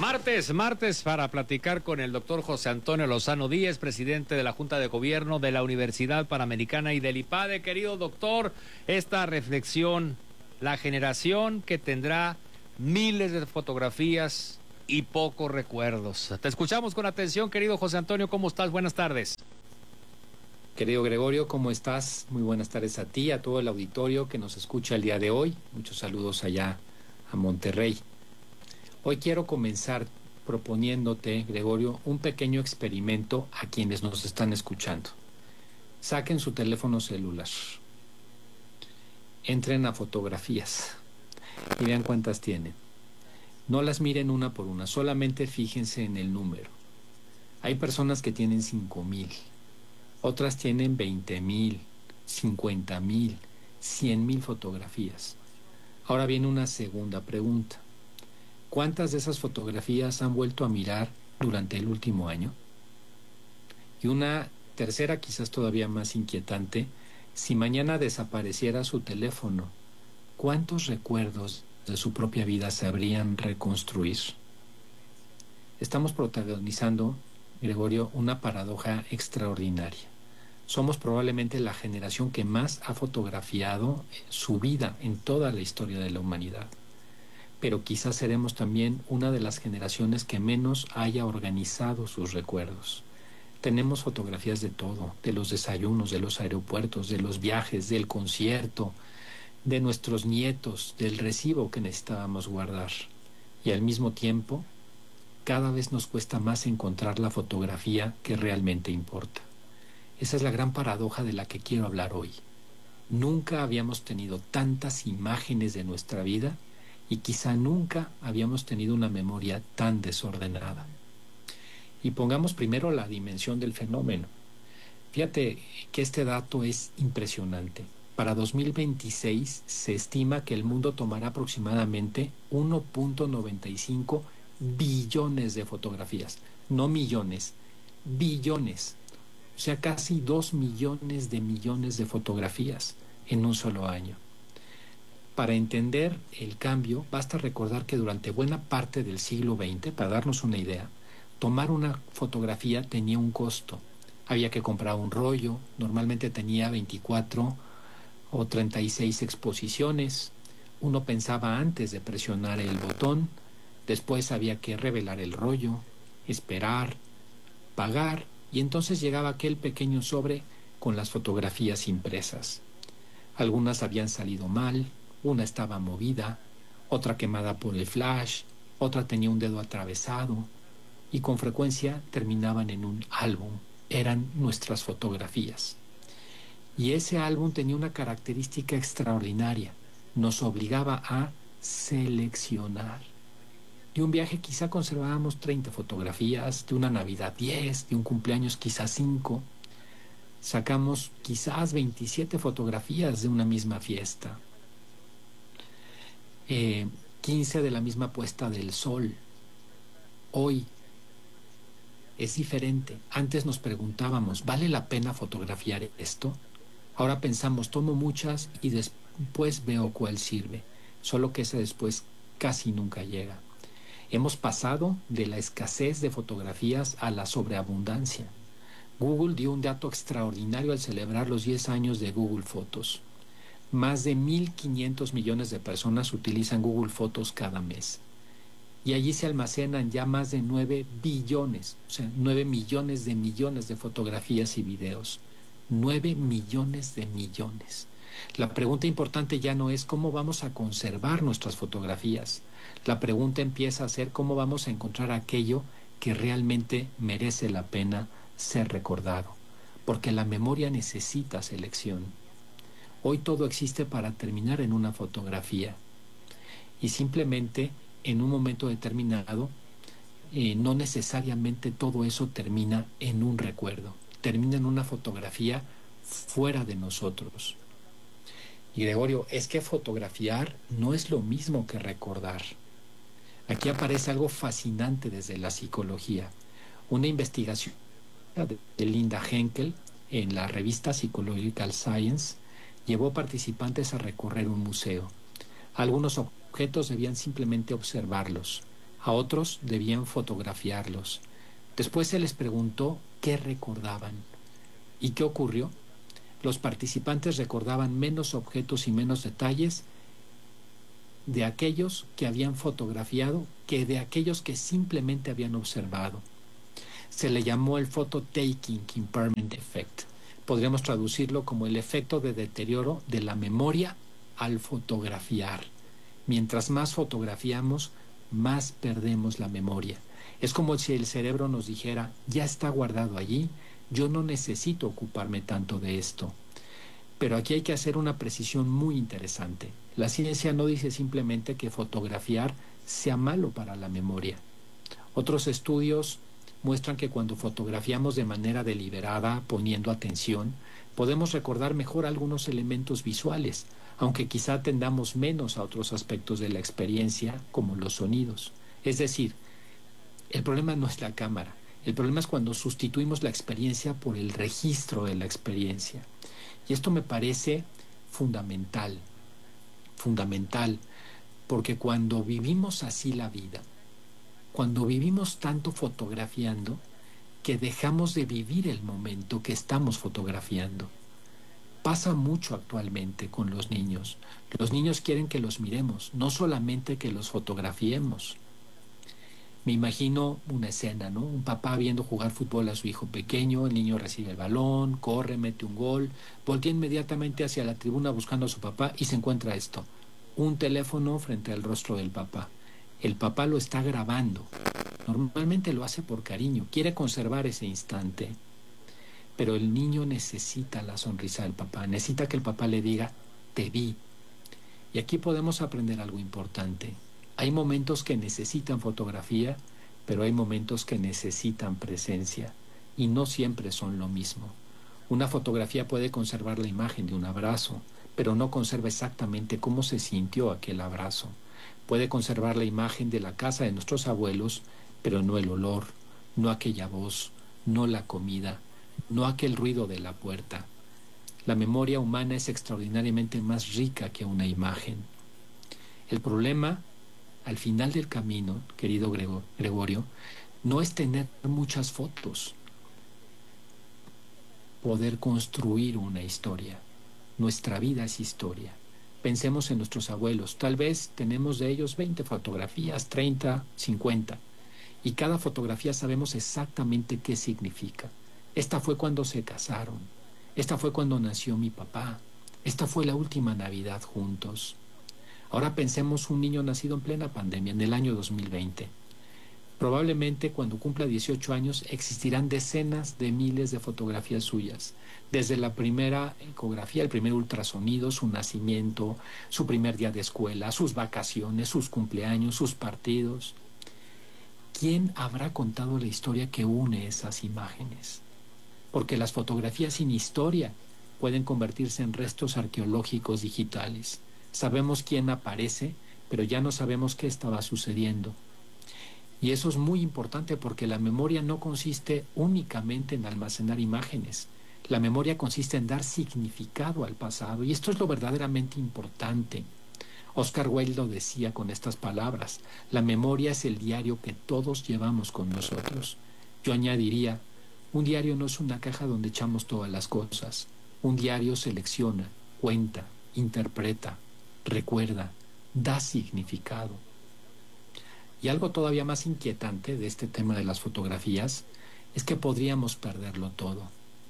Martes para platicar con el doctor José Antonio Lozano Díez, presidente de la Junta de Gobierno de la Universidad Panamericana y del IPADE. Querido doctor, esta reflexión, la generación que tendrá miles de fotografías y pocos recuerdos. Te escuchamos con atención, querido José Antonio, ¿cómo estás? Buenas tardes. Querido Gregorio, ¿cómo estás? Muy buenas tardes a ti, a todo el auditorio que nos escucha el día de hoy. Muchos saludos allá a Monterrey. Hoy quiero comenzar proponiéndote, Gregorio, un pequeño experimento a quienes nos están escuchando. Saquen su teléfono celular, entren a fotografías y vean cuántas tienen. No las miren una por una, solamente fíjense en el número. Hay personas que tienen 5,000, otras tienen 20,000, 50,000, 100,000 fotografías. Ahora viene una segunda pregunta. ¿Cuántas de esas fotografías han vuelto a mirar durante el último año? Y una tercera, quizás todavía más inquietante, si mañana desapareciera su teléfono, ¿cuántos recuerdos de su propia vida sabrían reconstruir? Estamos protagonizando, Gregorio, una paradoja extraordinaria. Somos probablemente la generación que más ha fotografiado su vida en toda la historia de la humanidad. Pero quizás seremos también una de las generaciones que menos haya organizado sus recuerdos. Tenemos fotografías de todo, de los desayunos, de los aeropuertos, de los viajes, del concierto, de nuestros nietos, del recibo que necesitábamos guardar. Y al mismo tiempo, cada vez nos cuesta más encontrar la fotografía que realmente importa. Esa es la gran paradoja de la que quiero hablar hoy. Nunca habíamos tenido tantas imágenes de nuestra vida y quizá nunca habíamos tenido una memoria tan desordenada. Y pongamos primero la dimensión del fenómeno. Fíjate que este dato es impresionante. Para 2026 se estima que el mundo tomará aproximadamente 1.95 billones de fotografías. No millones, billones. O sea, casi 2 millones de fotografías en un solo año. Para entender el cambio, basta recordar que durante buena parte del siglo XX, para darnos una idea, tomar una fotografía tenía un costo. Había que comprar un rollo, normalmente tenía 24 o 36 exposiciones. Uno pensaba antes de presionar el botón, después había que revelar el rollo, esperar, pagar, y entonces llegaba aquel pequeño sobre con las fotografías impresas. Algunas habían salido mal, una estaba movida, otra quemada por el flash, otra tenía un dedo atravesado y con frecuencia terminaban en un álbum. Eran nuestras fotografías. Y ese álbum tenía una característica extraordinaria. Nos obligaba a seleccionar. De un viaje quizá conservábamos 30 fotografías, de una Navidad 10, de un cumpleaños quizá 5. Sacamos quizás 27 fotografías de una misma fiesta. 15 de la misma puesta del sol. Hoy es diferente. Antes nos preguntábamos, ¿vale la pena fotografiar esto? Ahora pensamos, tomo muchas y después veo cuál sirve. Solo que ese después casi nunca llega. Hemos pasado de la escasez de fotografías a la sobreabundancia. Google dio un dato extraordinario al celebrar los 10 años de Google Fotos. Más de 1.500 millones de personas utilizan Google Fotos cada mes. Y allí se almacenan ya más de 9 billones, o sea, 9 millones de fotografías y videos. 9 millones de millones. La pregunta importante ya no es cómo vamos a conservar nuestras fotografías. La pregunta empieza a ser cómo vamos a encontrar aquello que realmente merece la pena ser recordado. Porque la memoria necesita selección. Hoy todo existe para terminar en una fotografía. Y simplemente en un momento determinado, no necesariamente todo eso termina en un recuerdo. Termina en una fotografía fuera de nosotros. Y Gregorio, es que fotografiar no es lo mismo que recordar. Aquí aparece algo fascinante desde la psicología. Una investigación de Linda Henkel en la revista Psychological Science llevó participantes a recorrer un museo. Algunos objetos debían simplemente observarlos. A otros debían fotografiarlos. Después se les preguntó qué recordaban. ¿Y qué ocurrió? Los participantes recordaban menos objetos y menos detalles de aquellos que habían fotografiado que de aquellos que simplemente habían observado. Se le llamó el Photo-Taking Impairment Effect. Podríamos traducirlo como el efecto de deterioro de la memoria al fotografiar. Mientras más fotografiamos, más perdemos la memoria. Es como si el cerebro nos dijera, ya está guardado allí, yo no necesito ocuparme tanto de esto. Pero aquí hay que hacer una precisión muy interesante. La ciencia no dice simplemente que fotografiar sea malo para la memoria. Otros estudios muestran que cuando fotografiamos de manera deliberada, poniendo atención, podemos recordar mejor algunos elementos visuales, aunque quizá atendamos menos a otros aspectos de la experiencia, como los sonidos. Es decir, el problema no es la cámara, el problema es cuando sustituimos la experiencia por el registro de la experiencia. Y esto me parece fundamental, porque cuando vivimos así la vida, cuando vivimos tanto fotografiando, que dejamos de vivir el momento que estamos fotografiando. Pasa mucho actualmente con los niños. Los niños quieren que los miremos, no solamente que los fotografiemos. Me imagino una escena, ¿no? Un papá viendo jugar fútbol a su hijo pequeño, el niño recibe el balón, corre, mete un gol, voltea inmediatamente hacia la tribuna buscando a su papá y se encuentra esto, un teléfono frente al rostro del papá. El papá lo está grabando. Normalmente lo hace por cariño, quiere conservar ese instante. Pero el niño necesita la sonrisa del papá, necesita que el papá le diga, te vi. Y aquí podemos aprender algo importante. Hay momentos que necesitan fotografía, pero hay momentos que necesitan presencia, y no siempre son lo mismo. Una fotografía puede conservar la imagen de un abrazo, pero no conserva exactamente cómo se sintió aquel abrazo. Puede conservar la imagen de la casa de nuestros abuelos, pero no el olor, no aquella voz, no la comida, no aquel ruido de la puerta. La memoria humana es extraordinariamente más rica que una imagen. El problema, al final del camino, querido Gregorio, no es tener muchas fotos, poder construir una historia. Nuestra vida es historia. Pensemos en nuestros abuelos. Tal vez tenemos de ellos 20 fotografías, 30, 50. Y cada fotografía sabemos exactamente qué significa. Esta fue cuando se casaron. Esta fue cuando nació mi papá. Esta fue la última Navidad juntos. Ahora pensemos un niño nacido en plena pandemia, en el año 2020. Probablemente cuando cumpla 18 años existirán decenas de miles de fotografías suyas, desde la primera ecografía, el primer ultrasonido, su nacimiento, su primer día de escuela, sus vacaciones, sus cumpleaños, sus partidos. ¿Quién habrá contado la historia que une esas imágenes? Porque las fotografías sin historia pueden convertirse en restos arqueológicos digitales. Sabemos quién aparece, pero ya no sabemos qué estaba sucediendo. Y eso es muy importante porque la memoria no consiste únicamente en almacenar imágenes. La memoria consiste en dar significado al pasado. Y esto es lo verdaderamente importante. Oscar Wilde lo decía con estas palabras. La memoria es el diario que todos llevamos con nosotros. Yo añadiría, un diario no es una caja donde echamos todas las cosas. Un diario selecciona, cuenta, interpreta, recuerda, da significado. Y algo todavía más inquietante de este tema de las fotografías es que podríamos perderlo todo.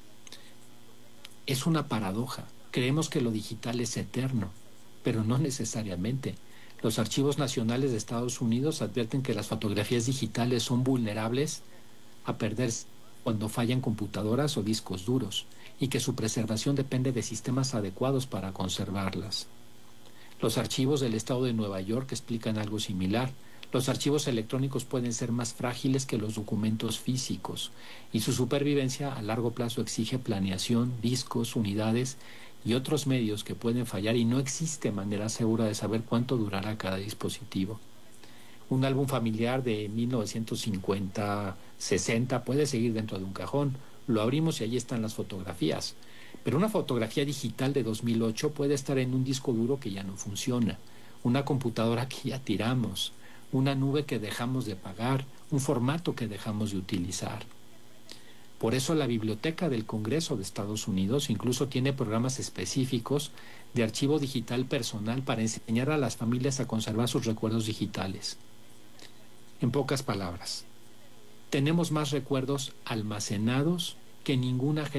Es una paradoja. Creemos que lo digital es eterno, pero no necesariamente. Los archivos nacionales de Estados Unidos advierten que las fotografías digitales son vulnerables a perderse cuando fallan computadoras o discos duros y que su preservación depende de sistemas adecuados para conservarlas. Los archivos del estado de Nueva York explican algo similar. Los archivos electrónicos pueden ser más frágiles que los documentos físicos y su supervivencia a largo plazo exige planeación, discos, unidades y otros medios que pueden fallar y no existe manera segura de saber cuánto durará cada dispositivo. Un álbum familiar de 1950, 60 puede seguir dentro de un cajón. Lo abrimos y allí están las fotografías. Pero una fotografía digital de 2008 puede estar en un disco duro que ya no funciona, una computadora que ya tiramos, una nube que dejamos de pagar, un formato que dejamos de utilizar. Por eso la Biblioteca del Congreso de Estados Unidos incluso tiene programas específicos de archivo digital personal para enseñar a las familias a conservar sus recuerdos digitales. En pocas palabras, tenemos más recuerdos almacenados que ninguna